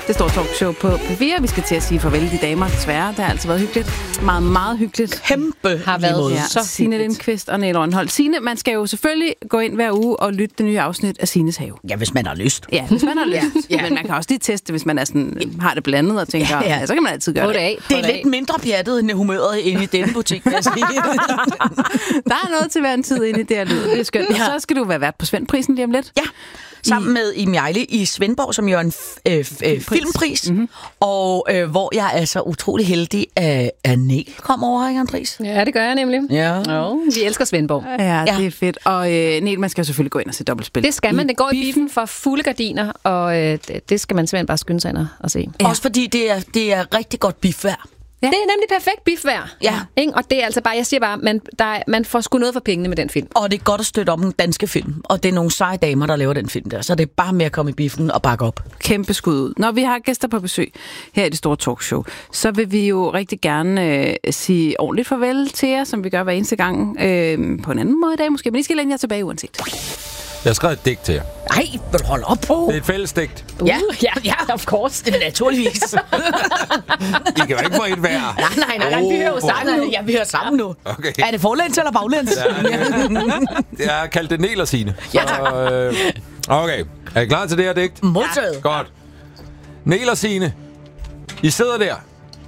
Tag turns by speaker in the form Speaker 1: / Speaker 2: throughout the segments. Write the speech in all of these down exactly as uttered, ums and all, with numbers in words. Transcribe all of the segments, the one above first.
Speaker 1: Det står talkshow på P fire. Vi skal til at sige farvel til de damer, desværre. Det har altid været hyggeligt. Meget, meget hyggeligt.
Speaker 2: Kæmpe
Speaker 1: har været ja, så Signe Lindqvist og Niels Rønholt. Signe, man skal jo selvfølgelig gå ind hver uge og lytte det nye afsnit af Signes Have.
Speaker 2: Ja, hvis man har lyst.
Speaker 1: Ja, hvis man har lyst. ja. Men man kan også lige teste, hvis man er sådan, har det blandet og tænker, ja, ja. Ja, så kan man altid gøre det.
Speaker 2: Af, det er lidt af. mindre pjattet end humøret inde i denne butik, vil jeg sige.
Speaker 1: Der er noget til hver en tid inde i det her lyd. Det er skønt. Ja. Så skal du være vært på Svendprisen lige om lidt.
Speaker 2: Ja. Sammen med Iben Hjejle i Svendborg, som jo er en f- øh, f- øh, filmpris, mm-hmm. og øh, hvor jeg er så utrolig heldig, at, at Niel kom over, ikke en pris?
Speaker 3: Ja, det gør jeg nemlig.
Speaker 2: Ja.
Speaker 3: Jo, vi elsker Svendborg.
Speaker 1: Ja, ja, det er fedt. Og øh, Niel, man skal jo selvfølgelig gå ind og se dobbeltspil.
Speaker 3: Det skal man. Det går i biffen for fulde gardiner, og øh, det skal man simpelthen bare skynde sig ind og se.
Speaker 2: Ja. Også fordi det er, det er rigtig godt biffvær.
Speaker 3: Ja. Det er nemlig perfekt biffvær.
Speaker 2: Ja.
Speaker 3: Ikke? Og det er altså bare, jeg siger bare, man, der er, man får sgu noget for pengene med den film.
Speaker 2: Og det er godt at støtte om den danske film. Og det er nogle seje damer, der laver den film der. Så det er bare med at komme i biffen og bakke op.
Speaker 1: Kæmpe skud ud. Når vi har gæster på besøg her i det store talkshow, så vil vi jo rigtig gerne øh, sige ordentligt farvel til jer, som vi gør hver eneste gang. Øh, på en anden måde i dag måske, men I skal længe jer tilbage uanset.
Speaker 4: Jeg har skrevet et digt til jer.
Speaker 2: Nej, vil du holde op på?
Speaker 4: Det er et fælles digt.
Speaker 2: Uh, ja, ja, ja, of course. Det er naturligvis.
Speaker 4: I kan jo ikke få et hver.
Speaker 2: Nej, nej, nej, nej. Oh, vi hører jo sammen nu. Ja, vi hører sammen nu.
Speaker 4: Okay.
Speaker 2: Er det forlæns eller baglæns?
Speaker 4: Ja, jeg har kaldt det Niel og Signe.
Speaker 2: Ja, tak.
Speaker 4: Øh, okay, er I klar til det her digt?
Speaker 2: Modtaget.
Speaker 4: Godt. Niel og Signe, I sidder der.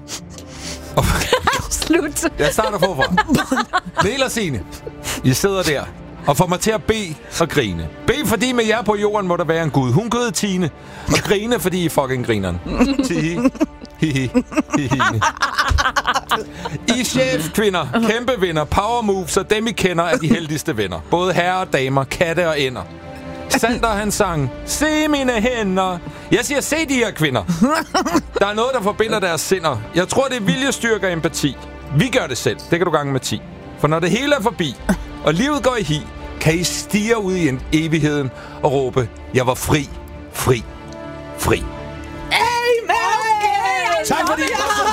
Speaker 3: Slut.
Speaker 4: Jeg starter forfra. Niel og Signe, I sidder der og får mig til at bede og grine. Bed, fordi med jer på jorden må der være en Gud. Hun gød Tine. Og grine, fordi I fucking grineren. Tihi. Hihi. Hihi. I chefkvinder, kæmpe vinder, power moves og dem I kender er de heldigste venner. Både herrer og damer, katte og ender. Sander han sang, se mine hænder. Jeg siger, se de her kvinder. Der er noget, der forbinder deres sinder. Jeg tror, det er viljestyrke og empati. Vi gør det selv. Det kan du gange med ti. For når det hele er forbi, og livet går i hi, kan I stirre ud i evigheden og råbe, jeg var fri, fri, fri.
Speaker 2: Amen! Okay,
Speaker 4: tak for det.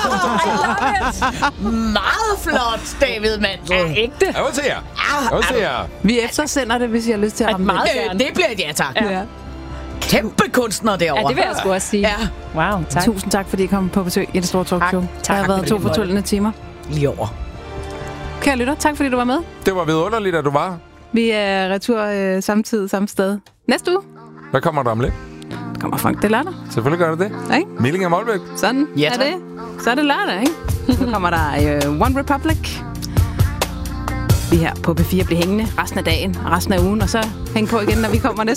Speaker 2: Meget flot, David Mandel.
Speaker 3: Ja, ægte.
Speaker 4: Jeg vil til jer. Jeg vil til jer.
Speaker 1: Vi eftersender det, hvis I har lyst til at ramme
Speaker 3: meget
Speaker 2: øh, det bliver et ja, tak.
Speaker 1: Ja.
Speaker 2: Kæmpe kunstner derovre.
Speaker 3: Ja, det vil jeg sgu også sige.
Speaker 2: Ja.
Speaker 3: Wow, tak.
Speaker 1: Tusind tak, fordi I kom på besøg i det store talkshow.
Speaker 3: Tak.
Speaker 1: Tak. Det har været to fortryllende timer.
Speaker 2: Lige over.
Speaker 1: Kære lytter, tak fordi du var med.
Speaker 4: Det var vidunderligt, at du var.
Speaker 1: Vi er retur øh, samtidig, samme sted. Næste uge.
Speaker 4: Hvad kommer der om lidt?
Speaker 1: Der kommer Frank, det er lørdag.
Speaker 4: Selvfølgelig gør det det.
Speaker 1: Ja, ikke?
Speaker 4: Milling af Molbæk.
Speaker 1: Sådan
Speaker 2: Ja,
Speaker 1: er
Speaker 2: tak.
Speaker 1: det. Så er det lørdag, ikke? Nu kommer der øh, One Republic. Vi her på P fire bliver hængende resten af dagen og resten af ugen, og så hæng på igen, når vi kommer næste